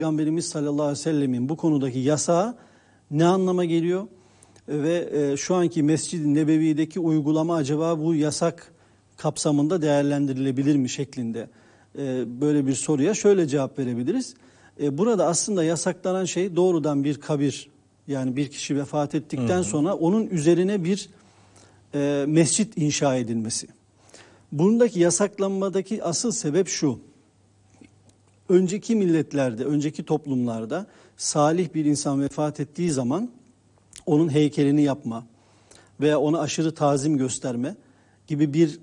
Peygamberimiz sallallahu aleyhi ve sellemin bu konudaki yasağı ne anlama geliyor? Ve şu anki Mescid-i Nebevi'deki uygulama acaba bu yasak kapsamında değerlendirilebilir mi şeklinde böyle bir soruya şöyle cevap verebiliriz. Burada aslında yasaklanan şey doğrudan bir kabir, yani bir kişi vefat ettikten sonra onun üzerine bir mescit inşa edilmesi. Bundaki yasaklanmadaki asıl sebep şu: önceki milletlerde, önceki toplumlarda salih bir insan vefat ettiği zaman onun heykelini yapma veya ona aşırı tazim gösterme gibi bir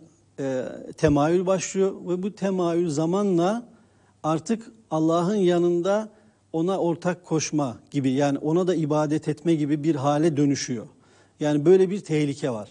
temayül başlıyor ve bu temayül zamanla artık Allah'ın yanında ona ortak koşma gibi, yani ona da ibadet etme gibi bir hale dönüşüyor. Yani böyle bir tehlike var.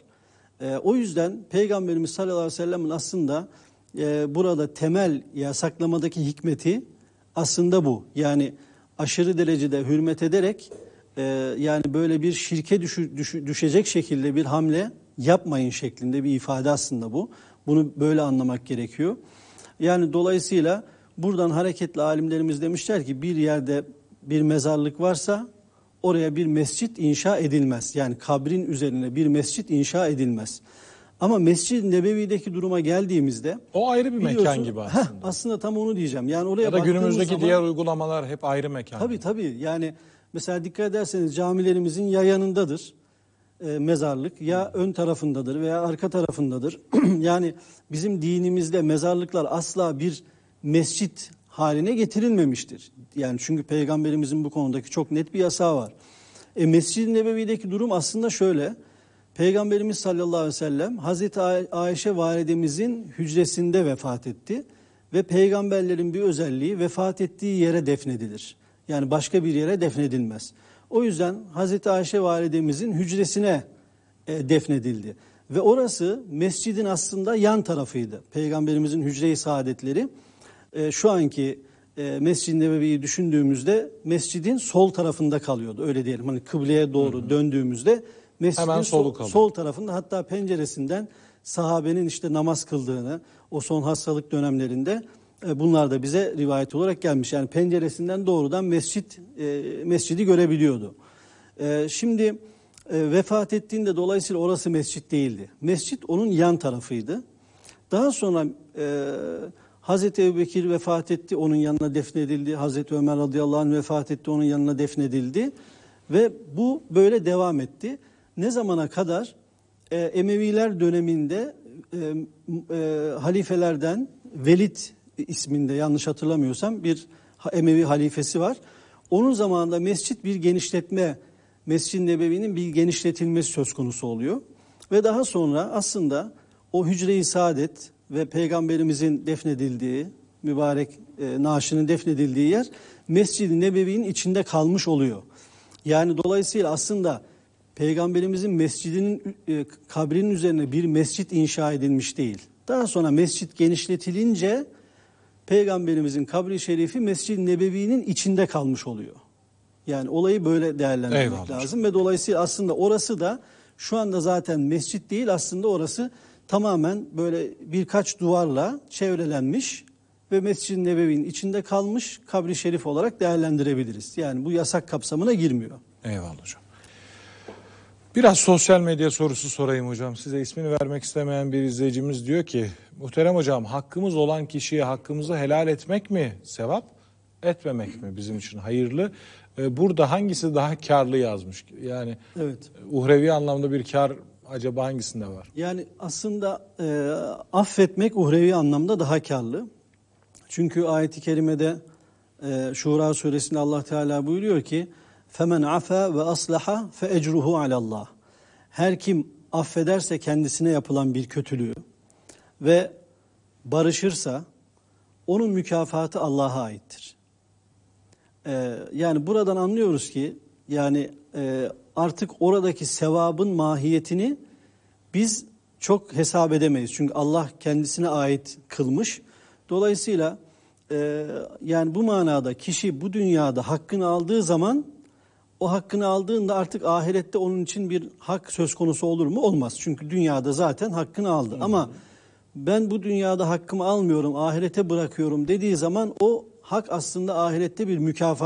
O yüzden Peygamberimiz sallallahu aleyhi ve sellem'in aslında burada temel yasaklamadaki hikmeti aslında bu. Yani aşırı derecede hürmet ederek yani böyle bir şirke düşecek şekilde bir hamle yapmayın şeklinde bir ifade aslında bu. Bunu böyle anlamak gerekiyor. Yani dolayısıyla buradan hareketle alimlerimiz demişler ki bir yerde bir mezarlık varsa oraya bir mescit inşa edilmez. Yani kabrin üzerine bir mescit inşa edilmez. Ama Mescid-i Nebevi'deki duruma geldiğimizde o ayrı bir mekan gibi aslında. Aslında tam onu diyeceğim. Yani oraya ya da günümüzdeki zaman, diğer uygulamalar hep ayrı mekan. Tabii. Yani mesela dikkat ederseniz camilerimizin ya yanındadır mezarlık, ya ön tarafındadır veya arka tarafındadır. Yani bizim dinimizde mezarlıklar asla bir mescit haline getirilmemiştir. Yani çünkü Peygamberimizin bu konudaki çok net bir yasağı var. Mescid-i Nebevi'deki durum aslında şöyle: Peygamberimiz sallallahu aleyhi ve sellem Hazreti Ayşe validemizin hücresinde vefat etti ve peygamberlerin bir özelliği vefat ettiği yere defnedilir. Yani başka bir yere defnedilmez. O yüzden Hazreti Ayşe validemizin hücresine defnedildi. Ve orası mescidin aslında yan tarafıydı. Peygamberimizin hücre-i saadetleri şu anki Mescid-i Nebevi'yi düşündüğümüzde mescidin sol tarafında kalıyordu. Öyle diyelim, hani kıbleye doğru döndüğümüzde mescidin sol tarafında, hatta penceresinden sahabenin işte namaz kıldığını o son hastalık dönemlerinde bunlar da bize rivayet olarak gelmiş. Yani penceresinden doğrudan mescidi görebiliyordu. Şimdi vefat ettiğinde dolayısıyla orası mescit değildi. Mescit onun yan tarafıydı. Daha sonra Hazreti Ebubekir vefat etti, onun yanına defnedildi. Hazreti Ömer radıyallahu anh vefat etti, onun yanına defnedildi. Ve bu böyle devam etti. Ne zamana kadar? Emeviler döneminde halifelerden Velid isminde, yanlış hatırlamıyorsam, bir Emevi halifesi var. Onun zamanında mescit bir genişletme, Mescid-i Nebevi'nin bir genişletilmesi söz konusu oluyor. Ve daha sonra aslında o hücre-i saadet ve Peygamberimizin defnedildiği, mübarek naaşının defnedildiği yer Mescid-i Nebevi'nin içinde kalmış oluyor. Yani dolayısıyla aslında Peygamberimizin mescidinin kabrinin üzerine bir mescit inşa edilmiş değil. Daha sonra mescit genişletilince Peygamberimizin kabri şerifi Mescid-i Nebevi'nin içinde kalmış oluyor. Yani olayı böyle değerlendirmek lazım ve dolayısıyla aslında orası da şu anda zaten mescit değil, aslında orası tamamen böyle birkaç duvarla çevrelenmiş ve Mescid-i Nebevi'nin içinde kalmış kabri şerif olarak değerlendirebiliriz. Yani bu yasak kapsamına girmiyor. Eyvallah hocam. Biraz sosyal medya sorusu sorayım hocam. Size ismini vermek istemeyen bir izleyicimiz diyor ki, muhterem hocam, hakkımız olan kişiye hakkımızı helal etmek mi sevap, etmemek mi bizim için hayırlı? Burada hangisi daha karlı yazmış? Yani evet, uhrevi anlamda bir kar acaba hangisinde var? Yani aslında affetmek uhrevi anlamda daha karlı. Çünkü ayet-i kerimede Şura suresinde Allah Teala buyuruyor ki فَمَنْ عَفَى وَأَصْلَحَ فَاَجْرُهُ عَلَى اللّٰهِ. Her kim affederse kendisine yapılan bir kötülüğü ve barışırsa onun mükafatı Allah'a aittir. Yani buradan anlıyoruz ki yani artık oradaki sevabın mahiyetini biz çok hesap edemeyiz. Çünkü Allah kendisine ait kılmış. Dolayısıyla yani bu manada kişi bu dünyada hakkını aldığı zaman, o hakkını aldığında artık ahirette onun için bir hak söz konusu olur mu? Olmaz. Çünkü dünyada zaten hakkını aldı. Ama ben bu dünyada hakkımı almıyorum, ahirete bırakıyorum dediği zaman o hak aslında ahirette bir mükafat.